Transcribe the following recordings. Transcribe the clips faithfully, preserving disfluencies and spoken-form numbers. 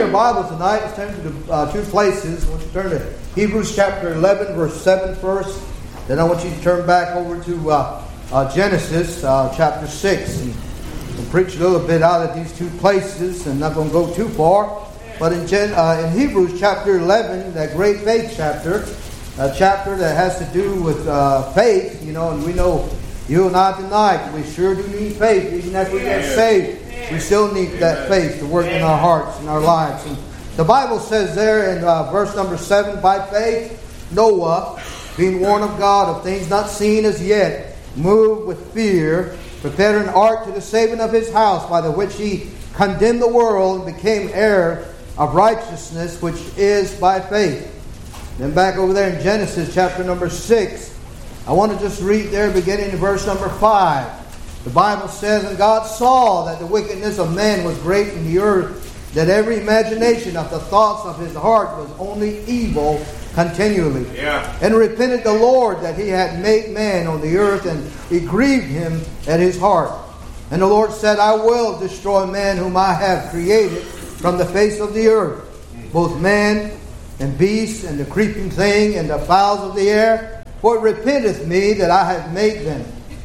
your Bible tonight, let's turn to the uh, two places. I want you to turn to Hebrews chapter eleven, verse seven first. Then I want you to turn back over to uh, uh, Genesis uh, chapter six. And we'll preach a little bit out of these two places. I'm not going to go too far. But in, Gen, uh, in Hebrews chapter eleven, that great faith chapter, a chapter that has to do with uh, faith, you know, and we know you and I tonight, we sure do need faith. Even after we get saved, we still need that faith to work in our hearts and our lives. And the Bible says there in uh, verse number seven, by faith, Noah, being warned of God of things not seen as yet, moved with fear, prepared an ark to the saving of his house, by the which he condemned the world and became heir of righteousness, which is by faith. Then back over there in Genesis chapter number six, I want to just read there beginning in verse number five. The Bible says, and God saw that the wickedness of man was great in the earth, that every imagination of the thoughts of his heart was only evil continually. Yeah. And repented the Lord that he had made man on the earth, and it grieved him at his heart. And the Lord said, I will destroy man whom I have created from the face of the earth, both man and beast, and the creeping thing, and the fowls of the air. For it repenteth me that I have made them.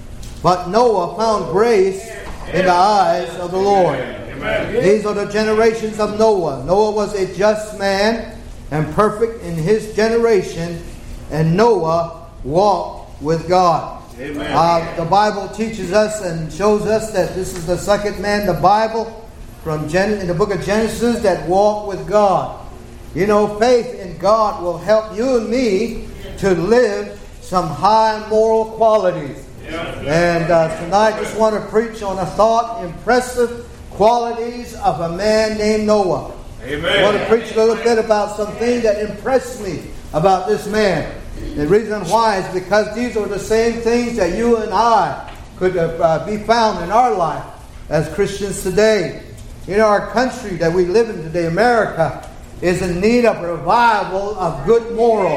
But Noah found grace in the eyes of the Lord. Amen. These are the generations of Noah. Noah was a just man and perfect in his generation, and Noah walked with God. Amen. Uh, the Bible teaches us and shows us that this is the second man, the Bible, from Gen- in the book of Genesis, that walked with God. You know, faith in God will help you and me to live some high moral qualities. Yeah. And uh, tonight I just want to preach on a thought, impressive qualities of a man named Noah. Amen. I want to preach a little bit about something that impressed me about this man. The reason why is because these are the same things that you and I could uh, be found in our life as Christians today. In our country that we live in today, America, is in need of a revival of good morals.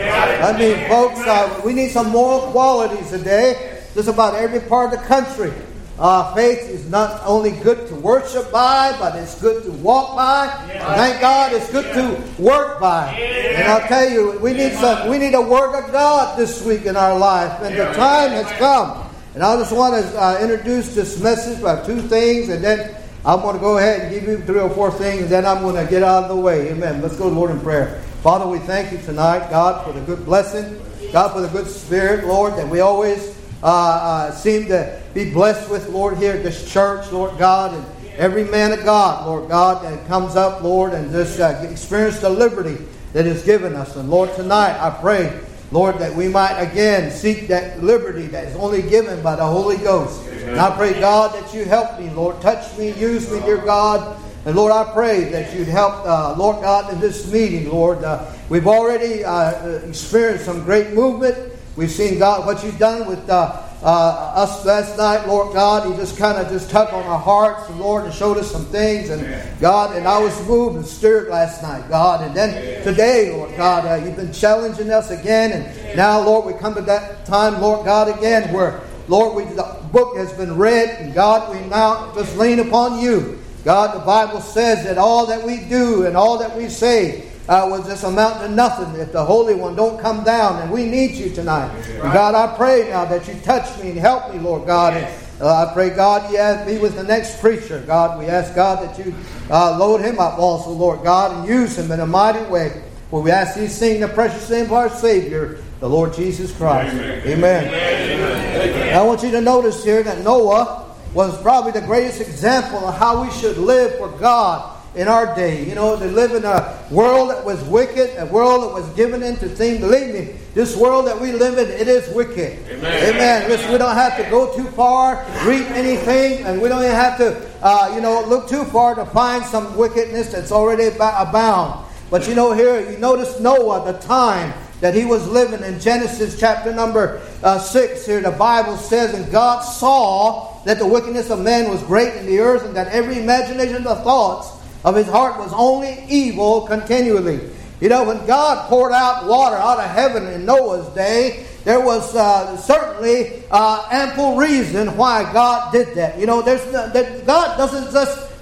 I mean, folks, uh, we need some moral qualities today. Just about every part of the country. Uh, faith is not only good to worship by, but it's good to walk by. Thank God, it's good to work by. And I'll tell you, we need some. We need a work of God this week in our life, and the time has come. And I just want to uh, introduce this message by two things, and then I'm going to go ahead and give you three or four things, and then I'm going to get out of the way. Amen. Let's go to the Lord in prayer. Father, we thank you tonight, God, for the good blessing. God, for the good spirit, Lord, that we always uh, uh, seem to be blessed with, Lord, here at this church, Lord God, and every man of God, Lord God, that comes up, Lord, and just uh, experience the liberty that is given us. And Lord, tonight I pray, Lord, that we might again seek that liberty that is only given by the Holy Ghost. And I pray, God, that you help me, Lord. Touch me, use me, dear God. And Lord, I pray that you'd help, uh, Lord God, in this meeting, Lord. Uh, we've already uh, experienced some great movement. We've seen, God, what you've done with uh, uh, us last night, Lord God. You just kind of just tugged on our hearts, and Lord, and showed us some things. And God, and I was moved and stirred last night, God. And then today, Lord God, uh, you've been challenging us again. And now, Lord, we come to that time, Lord God, again, where, Lord, we, the book has been read, and God, we now just lean upon you. God, the Bible says that all that we do and all that we say uh, will just amount to nothing if the Holy One don't come down, and we need you tonight. And God, I pray now that you touch me and help me, Lord God. And uh, I pray, God, you ask me with the next preacher. God, we ask, God, that you uh, load him up also, Lord God, and use him in a mighty way. For we ask these things in the precious name of our Savior, the Lord Jesus Christ. Amen. Amen. Amen. I want you to notice here that Noah was probably the greatest example of how we should live for God in our day. You know, to live in a world that was wicked, a world that was given into things. Believe me, this world that we live in, it is wicked. Amen. Amen. Listen, we don't have to go too far, read anything, and we don't even have to, uh, you know, look too far to find some wickedness that's already abound. But you know, here, you notice Noah, the time that he was living in Genesis chapter number uh, six. Here the Bible says, and God saw that the wickedness of man was great in the earth, and that every imagination of the thoughts of his heart was only evil continually. You know, when God poured out water out of heaven in Noah's day, there was uh, certainly uh, ample reason why God did that. You know, there's no, that God doesn't just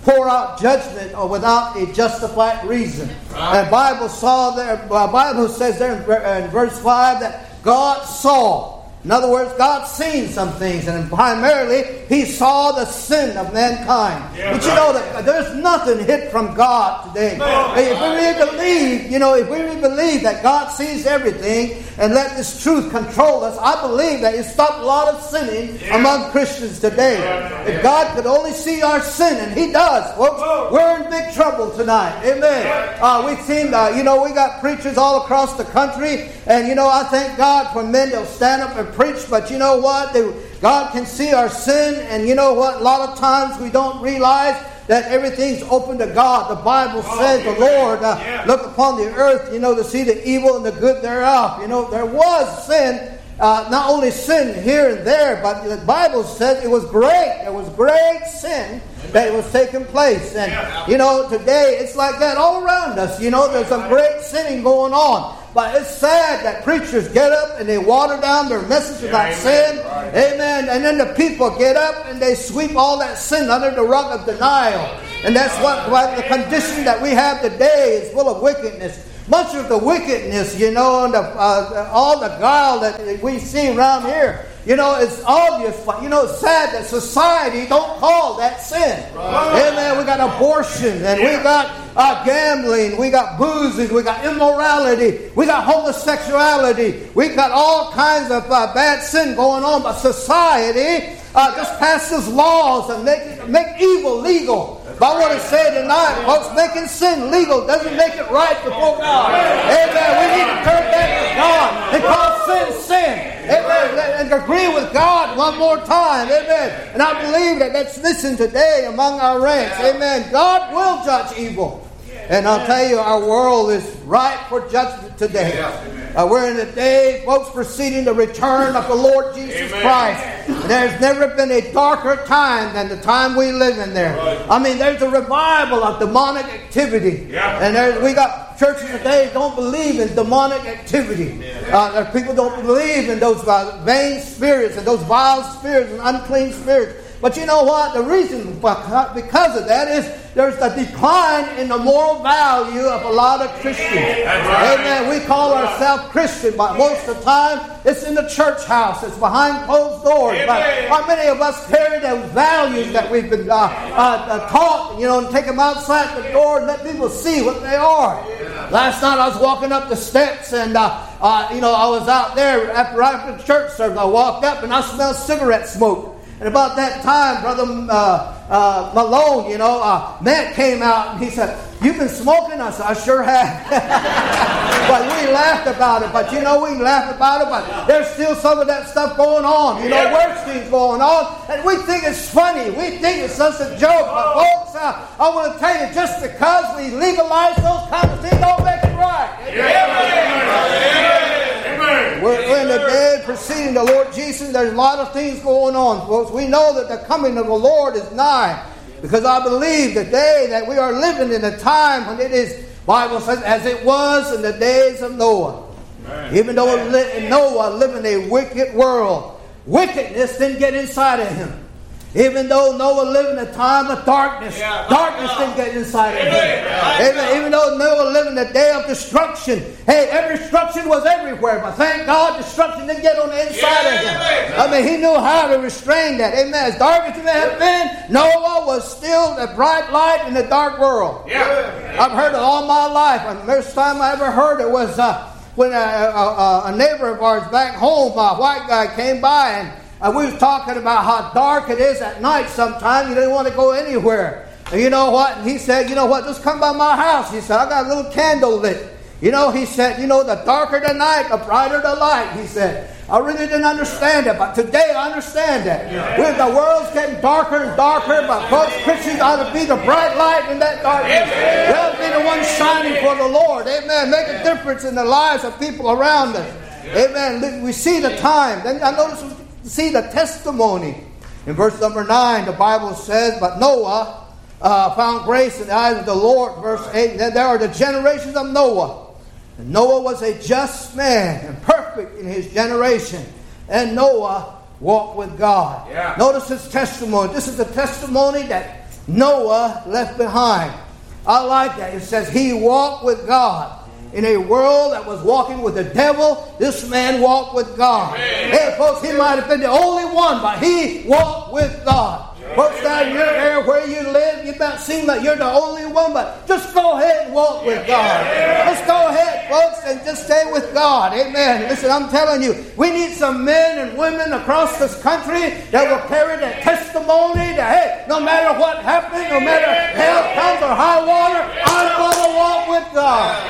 pour out judgment or without a justified reason. And Bible saw there, uh, Bible says there in, in verse five that God saw. In other words, God seen some things, and primarily He saw the sin of mankind. Yeah, but you know that there's nothing hid from God today. Oh, if we really believe, you know, if we really believe that God sees everything and let this truth control us, I believe that it stopped a lot of sinning yeah. among Christians today. Yeah. If God could only see our sin, and He does, folks, we're in big trouble tonight. Amen. Uh, we've seen, uh, you know, we got preachers all across the country, and you know, I thank God for men that'll stand up and preach, but you know what? They, God can see our sin, and you know what? A lot of times we don't realize that everything's open to God. The Bible says the Lord uh, yeah. look upon the earth, you know, to see the evil and the good thereof. You know, there was sin, uh, not only sin here and there, but the Bible says it was great. There was great sin that was taking place. And, you know, today it's like that all around us. You know, there's some great sinning going on. But it's sad that preachers get up and they water down their message about yeah, sin. Right. Amen. And then the people get up and they sweep all that sin under the rug of denial. And that's what, what the condition that we have today is full of wickedness. Much of the wickedness, you know, and the, uh, all the guile that we see around here, you know, it's obvious, but you know, it's sad that society don't call that sin. Right. Amen. We got abortion, and yeah. we got uh, gambling, we got boozing, we got immorality, we got homosexuality, we got all kinds of uh, bad sin going on. But society uh, just passes laws and make make evil legal. But I want to say tonight, folks, making sin legal doesn't make it right before God. Amen. We need to turn back to God and call sin sin. Amen. And agree with God one more time. Amen. And I believe that that's missing today among our ranks. Amen. God will judge evil. And I'll tell you, our world is ripe for judgment today. Uh, we're in a day, folks, preceding the return of the Lord Jesus Amen. Christ. There's never been a darker time than the time we live in there. Right. I mean, there's a revival of demonic activity. Yeah. And there's, we got churches today that don't believe in demonic activity. Uh, people don't believe in those uh, vain spirits and those vile spirits and unclean spirits. But you know what? The reason because of that is there's a decline in the moral value of a lot of Christians. Right. Amen. We call ourselves Christian, but most of the time it's in the church house. It's behind closed doors. But how many of us carry those values that we've been uh, uh, taught, you know, and take them outside the door and let people see what they are? Last night I was walking up the steps and, uh, uh, you know, I was out there after, right after the church service. I walked up and I smelled cigarette smoke. And about that time, Brother uh, uh, Malone, you know, uh, Matt came out and he said, "You've been smoking?" I said, "I sure have." But we laughed about it. But you know, we laugh about it, but there's still some of that stuff going on. You know, yeah. worse things going on. And we think it's funny. We think it's just a joke. But folks, uh, I want to tell you, just because we legalize those kind of things don't make it right. Yeah. Yeah. We're in the day preceding the Lord Jesus. There's a lot of things going on, folks. We know that the coming of the Lord is nigh. Because I believe today that we are living in a time when it is, Bible says, as it was in the days of Noah. Right. Even though Noah lived in a wicked world, wickedness didn't get inside of him. Even though Noah lived in a time of darkness, yeah, darkness yeah. didn't get inside of him. Amen. Even though Noah lived in a day of destruction, hey, every destruction was everywhere, but thank God destruction didn't get on the inside yeah, of him. Yeah. I mean, he knew how to restrain that. Amen. As dark as it may have been, Noah was still a bright light in the dark world. Yeah. I've heard it all my life. And the first time I ever heard it was uh, when a, a, a neighbor of ours back home, a white guy came by and Uh, we was talking about how dark it is at night sometimes. You didn't want to go anywhere. And you know what? And he said, you know what? Just come by my house. He said, I got a little candle lit. You know, he said, you know, the darker the night, the brighter the light. He said, I really didn't understand it, but today I understand that. Yeah. When the world's getting darker and darker, but folks, Christians ought to be the bright light in that darkness. They ought to be the one shining for the Lord. Amen. Make a difference in the lives of people around us. Amen. We see the time. Then I notice see the testimony. In verse number nine, the Bible says, but Noah uh, found grace in the eyes of the Lord. Verse eight, then there are the generations of Noah. And Noah was a just man and perfect in his generation. And Noah walked with God. Yeah. Notice his testimony. This is a testimony that Noah left behind. I like that. It says he walked with God. In a world that was walking with the devil, this man walked with God. Hey, folks, he might have been the only one, but he walked with God. Folks, down in your area where you live, you might seem like you're the only one, but just go ahead and walk with God. Let's go ahead, folks, and just stay with God. Amen. Listen, I'm telling you, we need some men and women across this country that will carry that testimony that, hey, no matter what happens, no matter hell comes or high water, I'm going to walk with God.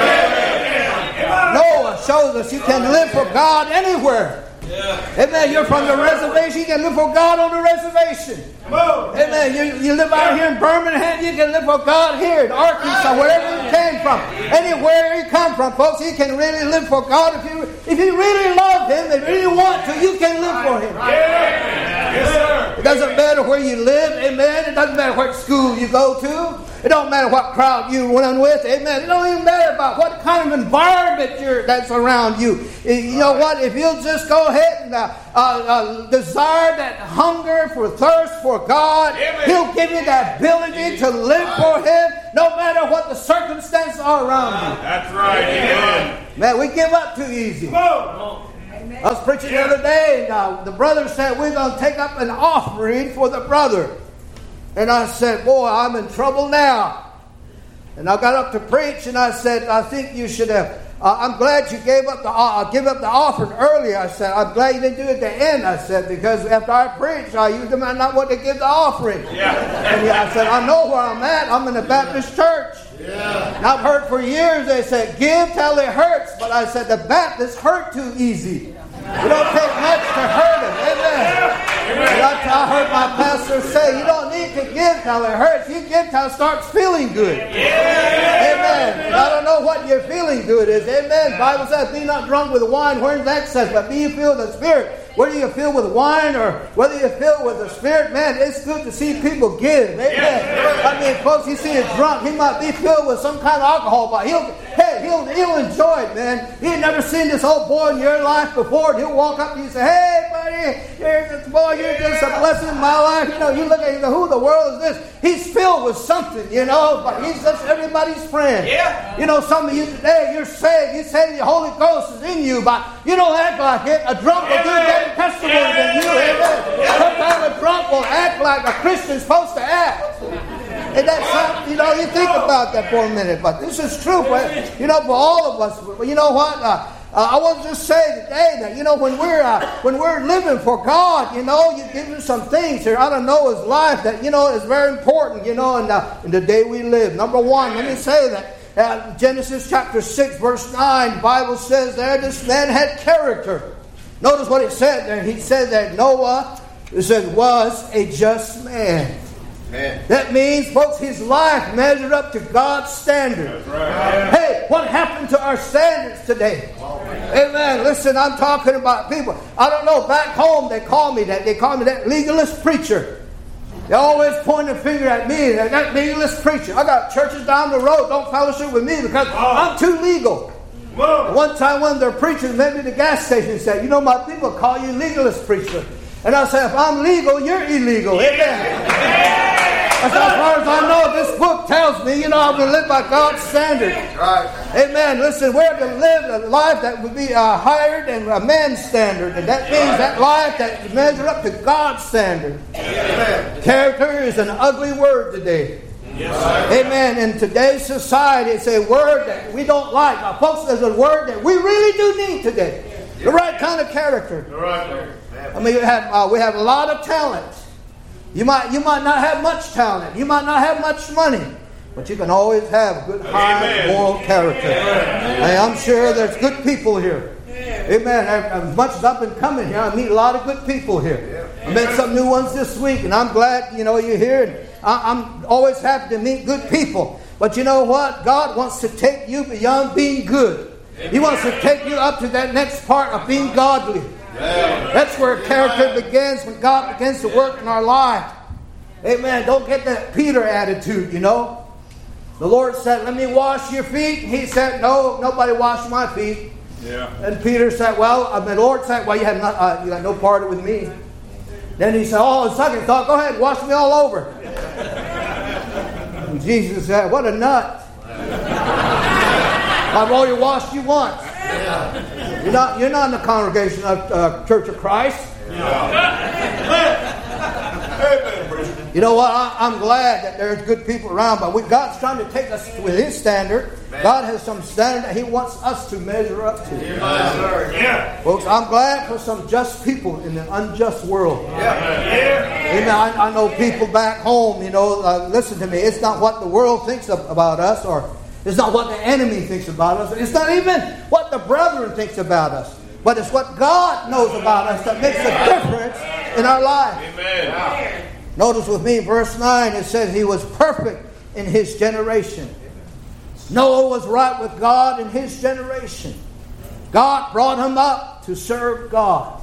Noah shows us you can live for God anywhere. Yeah. Amen. You're from the reservation. You can live for God on the reservation. Amen. You, you live out here in Birmingham. You can live for God here in Arkansas, wherever you came from. Anywhere you come from, folks, you can really live for God. If you if you really love Him and really want to, you can live for Him. Yes, sir. It doesn't matter where you live. Amen. It doesn't matter what school you go to. It don't matter what crowd you run with. Amen. It don't even matter about what kind of environment you're, that's around you. You know what? If you'll just go ahead and uh, uh, uh, desire that hunger for thirst for God, Amen. He'll give you the ability to live for Him no matter what the circumstances are around you. That's right. Amen. Man, we give up too easy. I was preaching the other day, and uh, the brother said, we're going to take up an offering for the brother. And I said, boy, I'm in trouble now. And I got up to preach, and I said, I think you should have, uh, I'm glad you gave up the uh, give up the offering earlier. I said, I'm glad you didn't do it at the end. I said, because after I preached, I used them not want to give the offering. Yeah. And yeah, I said, I know where I'm at. I'm in the Baptist church. Yeah. And I've heard for years they said, give till it hurts. But I said, the Baptists hurt too easy. It don't take much to hurt them. Amen. And I, I heard my pastor say, you don't need to give till it hurts. You give till it starts feeling good. Amen. And I don't know what your feeling good is. Amen. The Bible says, be not drunk with wine wherein excess, but be filled with the Spirit. Whether you feel with wine or whether you feel with the Spirit, man, it's good to see people give. Amen. Yes, I mean, folks, you see a drunk, he might be filled with some kind of alcohol, but he'll, hey, he'll, he'll enjoy it, man. He ain't never seen this old boy in your life before. And he'll walk up to you and say, hey, buddy, you're just, boy, you're just a blessing in my life. You know, you look at him, who the world is this? He's filled with something, you know, but he's just everybody's friend. Yeah. You know, some of you today, you're saved. You say the Holy Ghost is in you, but you don't act like it. A drunk will do better testimony than you. Amen. Sometimes a drunk will act like a Christian's supposed to act. And that's something, you know, you think about that for a minute. But this is true, but, you know, for all of us. You know what? Uh, uh, I want to just say today that, you know, when we're uh, when we're living for God, you know, you give us some things here out of Noah's life that, you know, is very important, you know, in the, in the day we live. Number one, let me say that. Uh, Genesis chapter six, verse nine, the Bible says there, this man had character. Notice what it said there. He said that Noah, it said, was a just man. Man. That means, folks, his life measured up to God's standard. Right. Hey, what happened to our standards today? Amen. Amen. Listen, I'm talking about people. I don't know, back home they call me that. They call me that legalist preacher. They always point a finger at me, that, that legalist preacher. I got churches down the road, don't fellowship with me because oh. I'm too legal. Whoa. One time one of their preachers met me at the gas station and said, you know, my people call you legalist preacher. And I said, if I'm legal, you're illegal. Amen. Yeah. As far as I know, this book tells me, you know, I'm going to live by God's standard. Right. Amen. Listen, we're to live a life that would be uh, higher than a man's standard. And that means right. that life that measures up to God's standard. Amen. Character is an ugly word today. Yes. Amen. In today's society, it's a word that we don't like. Now, folks, there's a word that we really do need today. The right kind of character. The right word. I mean, we have, uh, we have a lot of talent. You might you might not have much talent. You might not have much money. But you can always have good, high, Amen. Moral character. Hey, I'm sure there's good people here. Amen. As much as I've been coming here, I meet a lot of good people here. I met some new ones this week, and I'm glad, you know, you're here. And I, I'm always happy to meet good people. But you know what? God wants to take you beyond being good. He wants to take you up to that next part of being godly. That's where character begins, when God begins to work in our life. Amen. Don't get that Peter attitude, you know. The Lord said, let me wash your feet. And he said, no, nobody washed my feet. Yeah. And Peter said, well, I mean, the Lord said, well, you have not, uh, you got no part with me. Then he said, oh, second thought, go ahead, wash me all over. And Jesus said, what a nut. I've already washed you once. You're not, you're not in the congregation of uh, Church of Christ. You know what? I, I'm glad that there's good people around, but we, God's trying to take us with His standard. God has some standard that He wants us to measure up to. Yeah. Folks, I'm glad for some just people in the unjust world. Yeah. Amen. I, I know people back home, you know, uh, listen to me. It's not what the world thinks of, about us, or it's not what the enemy thinks about us. It's not even what the brethren thinks about us. But it's what God knows about us that makes a difference in our life. Amen. Notice with me, verse nine, it says he was perfect in his generation. Noah was right with God in his generation. God brought him up to serve God.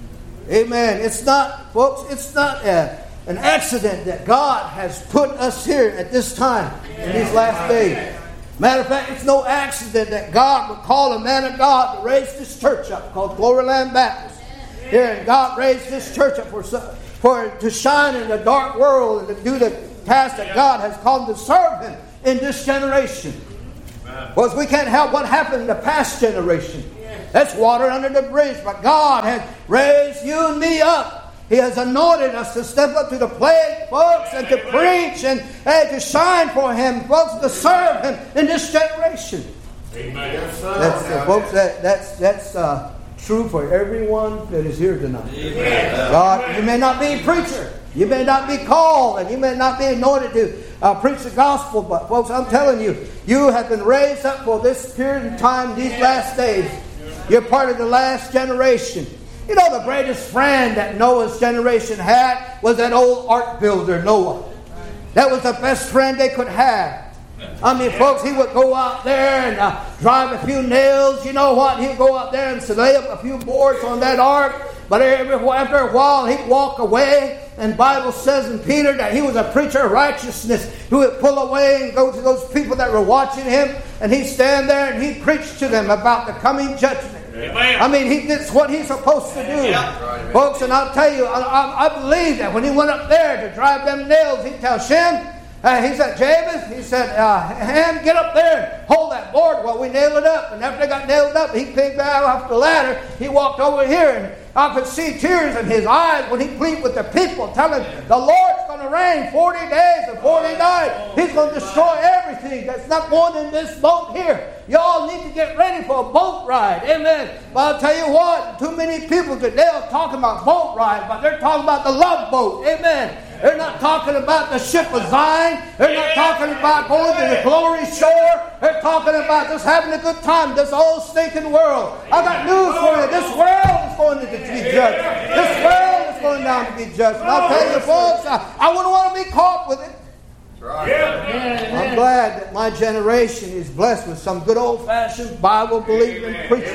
Amen. It's not, folks, it's not a, an accident that God has put us here at this time in these last days. Matter of fact, it's no accident that God would call a man of God to raise this church up called Glory Land Baptist. Here, and God raised this church up for, for to shine in the dark world and to do the task that God has called to serve Him in this generation. Because we can't help what happened in the past generation. That's water under the bridge. But God has raised you and me up. He has anointed us to step up to the plate, folks, and to preach and hey, to shine for Him, folks, to serve Him in this generation. Amen. Yes, that's, uh, folks, that, that's that's uh, true for everyone that is here tonight. Amen. God, you may not be a preacher, you may not be called, and you may not be anointed to uh, preach the gospel, but folks, I'm telling you, you have been raised up for this period of time, these last days. You're part of the last generation. You know, the greatest friend that Noah's generation had was that old ark builder, Noah. That was the best friend they could have. I mean, folks, he would go out there and uh, drive a few nails. You know what? He'd go out there and lay up a few boards on that ark. But every, after a while, he'd walk away. And the Bible says in Peter that he was a preacher of righteousness who would pull away and go to those people that were watching him. And he'd stand there and he'd preach to them about the coming judgment. Amen. I mean, he did what he's supposed to do. Yeah. Folks, and I'll tell you, I, I, I believe that when he went up there to drive them nails, he'd tell Shem, uh, he said, Jabez, he said, uh, Ham, get up there and hold that board while we nail it up. And after they got nailed up, he came down off the ladder. He walked over here, and I could see tears in his eyes when he pleaded with the people, telling the Lord's going to reign forty days and forty nights. He's going to destroy everything that's not going in this boat here. Y'all need to get ready for a boat ride. Amen. But I'll tell you what, too many people today are talking about boat ride, but they're talking about the love boat. Amen. They're not talking about the ship of Zion. They're not talking about going to the glory shore. They're talking about just having a good time. This old stinking world. I got news for you. This world is going to be judged. This world is going down to be judged. And I'll tell you, folks, I, I wouldn't want to be caught with it. Right. Yeah. I'm glad that my generation is blessed with some good old-fashioned Bible-believing preachers.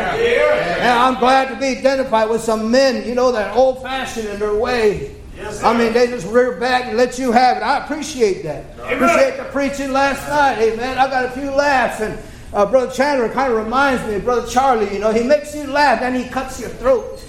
And I'm glad to be identified with some men, you know, that are old-fashioned in their way. Yes, I mean, they just rear back and let you have it. I appreciate that. I appreciate the preaching last night. Amen. I got a few laughs. And uh, Brother Chandler kind of reminds me of Brother Charlie. You know, he makes you laugh, then he cuts your throat.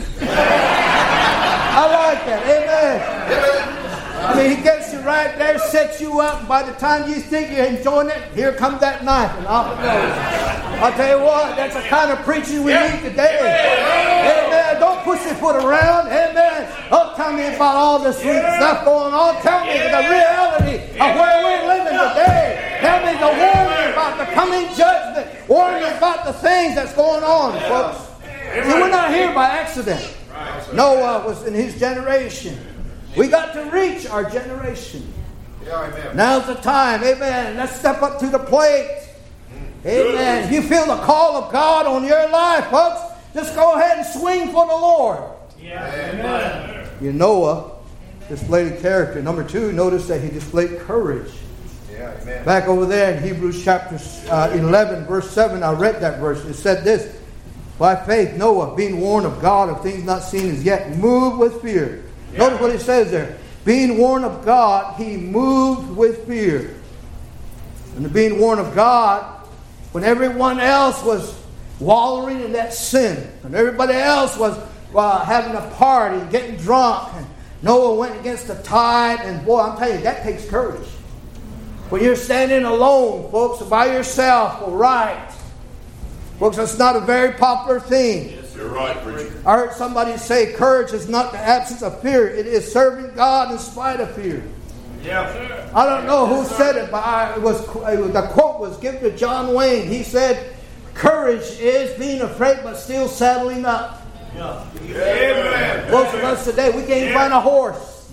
I like that. Amen. I mean, he gets you right there, sets you up, and by the time you think you're enjoying it, here comes that knife, and off it goes. I'll tell you what, that's the kind of preaching we need today. Amen. Don't pussyfoot around. Amen. Don't tell me about all this sweet stuff going on. Tell me the reality of where we're living today. Tell me the warning about the coming judgment. Warning about the things that's going on, folks. See, we're not here by accident. Noah was in his generation. We got to reach our generation. Yeah, amen. Now's the time. Amen. Let's step up to the plate. Amen. If you feel the call of God on your life, folks, just go ahead and swing for the Lord. Yeah, amen. You Noah displayed character. Number two, notice that he displayed courage. Yeah, amen. Back over there in Hebrews chapter uh, eleven, verse seven, I read that verse. It said this: by faith, Noah, being warned of God of things not seen as yet, moved with fear. Yeah. Notice what it says there. Being warned of God, he moved with fear. And being warned of God, when everyone else was wallowing in that sin, and everybody else was uh, having a party, getting drunk, and Noah went against the tide, and boy, I'm telling you, that takes courage. When you're standing alone, folks, by yourself or right. Folks, that's not a very popular thing. Yes, you're right, preacher. I heard somebody say courage is not the absence of fear. It is serving God in spite of fear. Yeah. I don't know who said it, but I, it was, it was the quote was given to John Wayne. He said, courage is being afraid but still saddling up. Yeah. Amen. Most of us today, we can't even find a horse.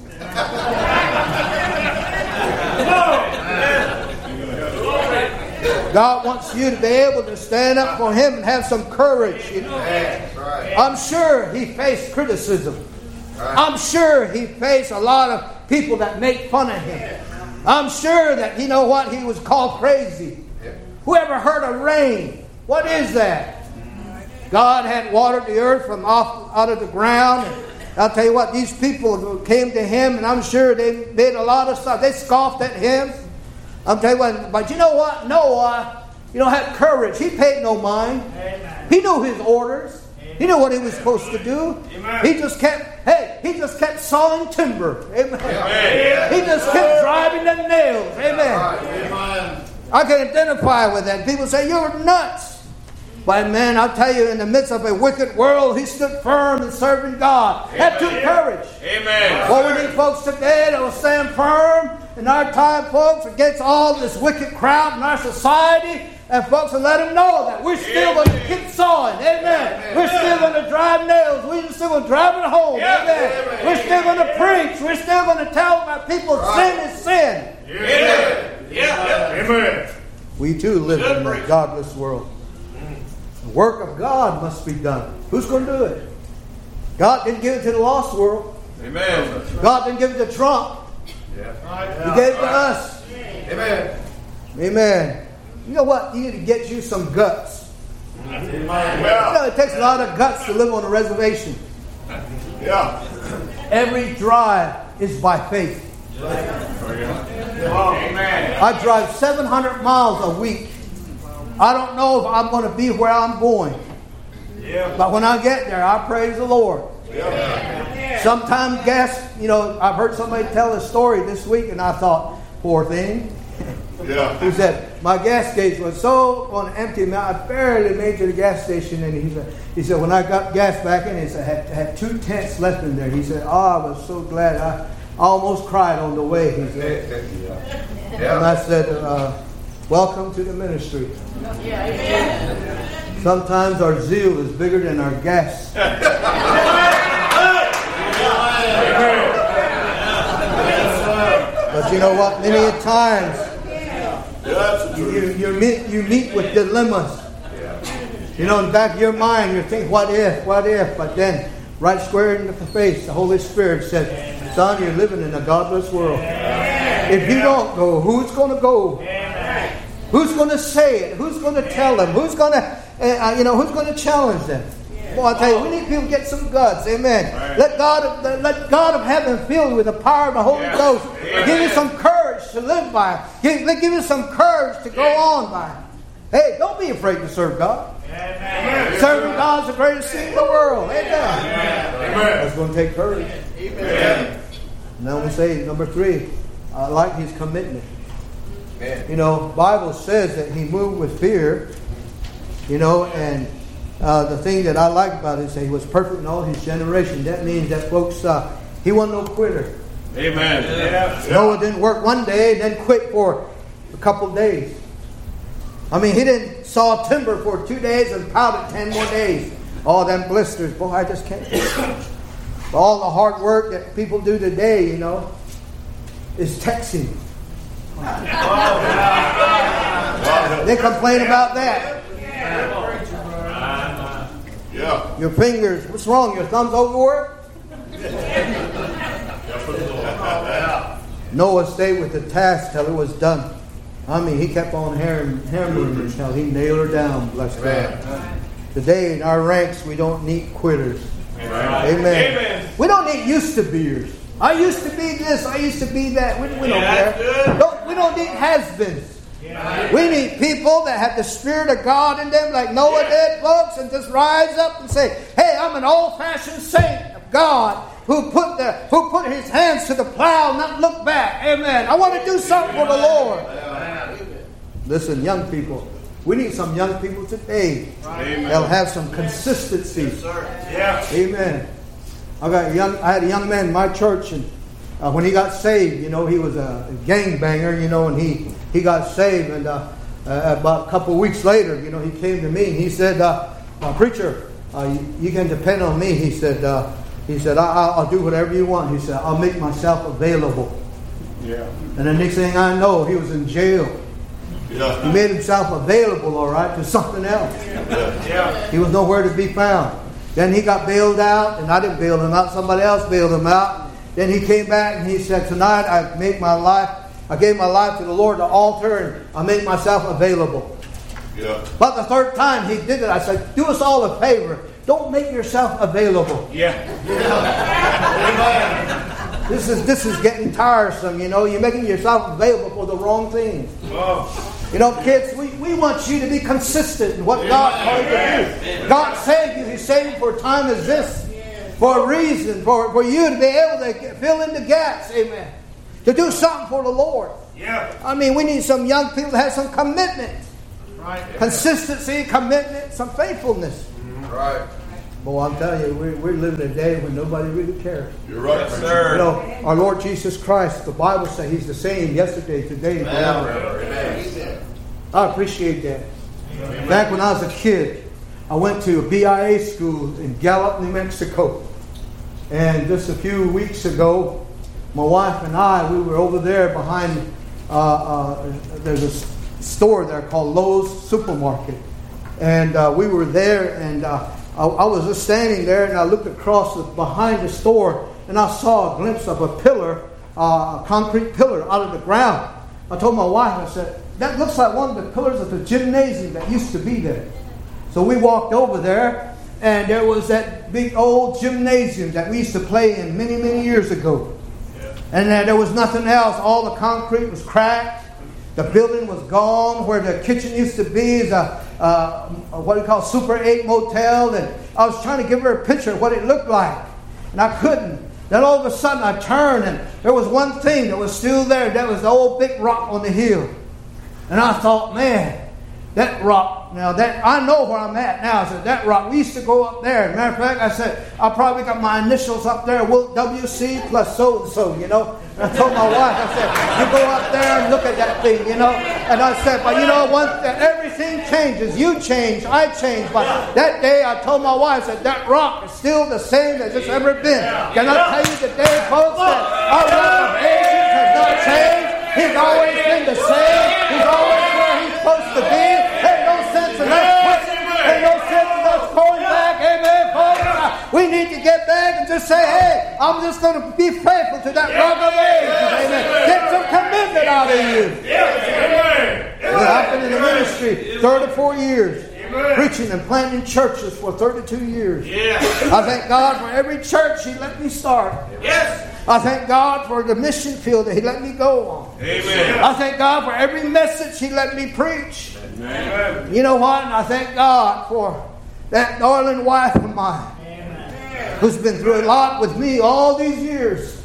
God wants you to be able to stand up for Him and have some courage. You know? I'm sure He faced criticism. I'm sure He faced a lot of people that make fun of Him. I'm sure that, you know what, He was called crazy. Whoever heard of rain? What is that? God had watered the earth from off out of the ground. And I'll tell you what, these people came to Him, and I'm sure they did a lot of stuff. They scoffed at Him. I'm telling you what, but you know what? Noah, you know, had courage. He paid no mind. Amen. He knew his orders. Amen. He knew what he was supposed to do. Amen. He just kept, hey, he just kept sawing timber. Amen. Amen. He just kept driving the nails. Amen. Amen. I can identify with that. People say, you're nuts. But man, I'll tell you, in the midst of a wicked world, he stood firm in serving God. Amen. That took courage. Amen. What we need folks today that will stand firm in our time, folks, against all this wicked crowd in our society. And folks, will let them know that we're still going to keep sawing. Amen. Amen. We're still going to drive nails. We're still going to drive it home. Yeah. Amen. Amen. We're still going to preach. We're still going to tell about people right. sin is sin. Yeah. Amen. Yeah. Amen. We too live in a godless world. The work of God must be done. Who's going to do it? God didn't give it to the lost world. Amen. God didn't give it to Trump. Yeah. He gave it to us. Amen. Amen. You know what? You need to get you some guts. Amen. You know, it takes a lot of guts to live on a reservation. Yeah. Every drive is by faith. Amen. I drive seven hundred miles a week. I don't know if I'm going to be where I'm going. Yeah. But when I get there, I praise the Lord. Yeah. Sometimes gas, you know, I've heard somebody tell a story this week, and I thought, poor thing. Yeah. He said, my gas gauge was so on empty, man, I barely made it to the gas station. And he said, he said, when I got gas back in, he said, I had, had two tenths left in there. He said, oh, I was so glad. I almost cried on the way, he said. Yeah. And I said, uh, welcome to the ministry. Yeah. Sometimes our zeal is bigger than our gas. But you know what? Many times you, you, you, meet, you meet with dilemmas. You know, in the back of your mind, you think, what if, what if? But then, right square in the face, the Holy Spirit said, son, you're living in a godless world. If you don't go, who's going to go? Who's going to say it? Who's going to tell them? Who's going to, uh, you know, who's going to challenge them? Well, I tell you, we need people to get some guts. Amen. Right. Let God, let God of heaven fill you with the power of the Holy yeah. Ghost. Yeah. Give you some courage to live by. Give, give you some courage to go yeah. on by. Hey, don't be afraid to serve God. Amen. Serving God is the greatest thing in the world. Amen. Amen. That's going to take courage. Amen. And then we say number three, I like his commitment. Amen. You know, Bible says that he moved with fear. You know, and uh, the thing that I like about it is that he was perfect in all his generation. That means that, folks, uh, he wasn't no quitter. Amen. Yeah. Noah didn't work one day and then quit for a couple of days. I mean, he didn't saw timber for two days and plowed it ten more days. All them blisters. Boy, I just can't. All the hard work that people do today, you know, is texting. They complain about that. Yeah. Your fingers, what's wrong? Your thumbs overworked? Noah stayed with the task till it was done. I mean, he kept on hammering, hammering until he nailed her down, bless God. Today in our ranks, we don't need quitters. Amen. Amen. Amen. We don't need used to beers. I used to be this, I used to be that. We, we don't yeah, care. Don't, we don't need has-beens. Yeah. We need people that have the Spirit of God in them, like Noah yeah. did, folks, and just rise up and say, hey, I'm an old-fashioned saint of God. who put the who put his hands to the plow and not look back. Amen. I want to do something for the Lord. Listen, young people. We need some young people today. Amen. They'll have some consistency. Yes, sir. Yeah. Amen. I got a young. I had a young man in my church, and uh, when he got saved, you know, he was a gangbanger, you know, and he he got saved, and uh, uh, about a couple of weeks later, you know, he came to me and he said, uh, uh, "Preacher, uh, you, you can depend on me." He said, uh, "He said I, I'll do whatever you want." He said, "I'll make myself available." Yeah. And the next thing I know, he was in jail. Yeah. He made himself available, all right, to something else. Yeah. Yeah. He was nowhere to be found. Then he got bailed out, and I didn't bail him out. Somebody else bailed him out. Then he came back and he said, "Tonight I made my life. I gave my life to the Lord, the altar, and I made myself available." Yeah. But the third time he did it, I said, "Do us all a favor. Don't make yourself available." Yeah. yeah. This is this is getting tiresome. You know, you're making yourself available for the wrong things. Oh. You know, kids, we, we want you to be consistent in what God called you to do. God saved you. He saved you for a time as this. For a reason. For, for you to be able to fill in the gaps. Amen. To do something for the Lord. Yeah. I mean, we need some young people to have some commitment. Right. Consistency, commitment, some faithfulness. Right. Boy, I'm telling you, we're, we're living a day when nobody really cares. You're right, yes, sir. You know, our Lord Jesus Christ, the Bible says He's the same yesterday, today, and forever. Amen. I appreciate that. Amen. Back when I was a kid, I went to a B I A school in Gallup, New Mexico. And just a few weeks ago, my wife and I, we were over there behind, uh, uh, there's a store there called Lowe's Supermarket. And uh, we were there, and uh, I, I was just standing there, and I looked across the, behind the store, and I saw a glimpse of a pillar, uh, a concrete pillar out of the ground. I told my wife, I said, "That looks like one of the pillars of the gymnasium that used to be there." So we walked over there, and there was that big old gymnasium that we used to play in many, many years ago. Yeah. And uh, there was nothing else. All the concrete was cracked. The building was gone. Where the kitchen used to be is a, uh, what do you call, Super eight motel. And I was trying to give her a picture of what it looked like. And I couldn't. Then all of a sudden I turned, and there was one thing that was still there. That was the old big rock on the hill. And I thought, man, that rock, now that I know where I'm at now. I said, that rock, we used to go up there. As a matter of fact, I said, I probably got my initials up there, W C plus so and so, you know. And I told my wife, I said, you go up there and look at that thing, you know. And I said, but you know, once everything changes, you change, I change. But that day I told my wife, I said, that rock is still the same as it's ever been. Can I tell you today, folks, that our rock of ages has not changed. He's always been the same. He's always where He's supposed to be. Ain't no sense in us quitting. Ain't no sense in us going back. Amen, folks. We need to get back and just say, hey, I'm just going to be faithful to that rock of ages. Amen. Get some commitment out of you. Well, I've been in the ministry thirty-four years. Preaching and planting churches for thirty-two years. Yeah. I thank God for every church He let me start. Yes. I thank God for the mission field that He let me go on. Amen. I thank God for every message He let me preach. Amen. You know what? And I thank God for that darling wife of mine. Amen. Who's been through a lot with me all these years.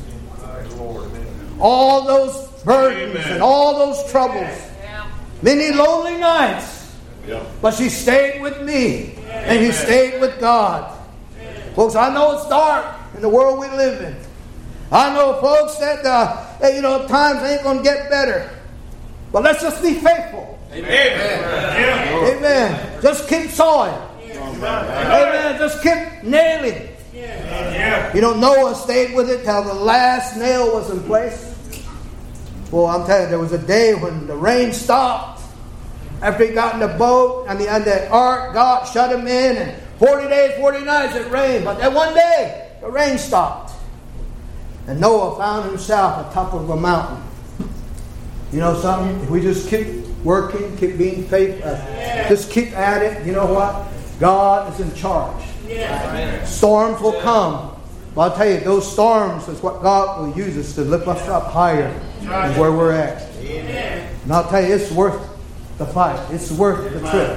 All those burdens Amen. And all those troubles. Many lonely nights. Yeah. But she stayed with me. Amen. And he stayed with God. Amen. Folks, I know it's dark in the world we live in. I know, folks, that, uh, that you know, times ain't going to get better. But let's just be faithful. Amen. Amen. Amen. Just keep sawing. Amen. Amen. Just keep nailing. Yeah. You know, Noah stayed with it till the last nail was in place. Well, I'm telling you, there was a day when the rain stopped. After he got in the boat and the, and the ark, God shut him in, and forty days, forty nights it rained. But then one day, the rain stopped. And Noah found himself on top of a mountain. You know something? If we just keep working, keep being faithful, uh, yeah. just keep at it, you know what? God is in charge. Yeah. Storms will come. But I'll tell you, those storms is what God will use us to lift us up higher than where we're at. Amen. And I'll tell you, it's worth the fight. It's worth the trip.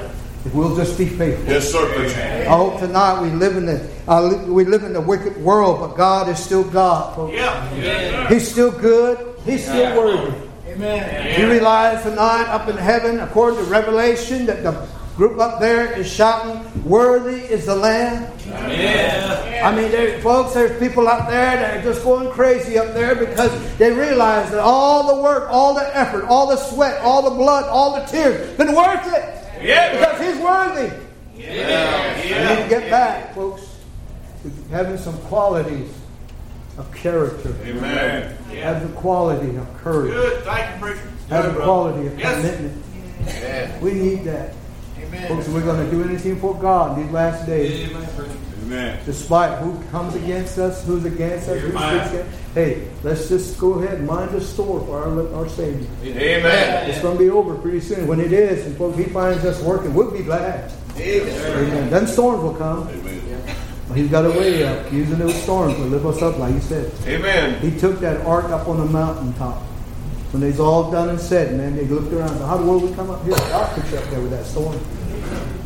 if we'll just be faithful. Yes, sir, preacher. I hope tonight we live in the uh, we live in the wicked world, but God is still God, folks. Yeah. Yeah. He's still good. He's still worthy. Amen. You realize tonight up in heaven, according to Revelation, that the group up there is shouting, "Worthy is the Lamb." Yeah. I mean, there, folks, there's people out there that are just going crazy up there because they realize that all the work, all the effort, all the sweat, all the blood, all the tears been worth it. Yeah. Because He's worthy. Yeah. We need to get back, folks, to having some qualities of character. Amen. Have the quality of courage. Good. Thank you, preacher. Have the quality of Yes. commitment. Yeah. We need that. Amen. Folks, we're going to do anything for God in these last days. Amen. Despite who comes against us, who's against us, who's against. Hey, let's just go ahead and mind the store for our, our Savior. Amen. It's going to be over pretty soon. When it is, and folks, He finds us working, we'll be glad. Amen. Amen. Then storms will come. Amen. But He's got a way up, using those storms to lift us up, like He said. Amen. He took that ark up on the mountaintop. When it's all done and said, man, they looked around and said, how the world we come up here? The ark took you up there with that storm.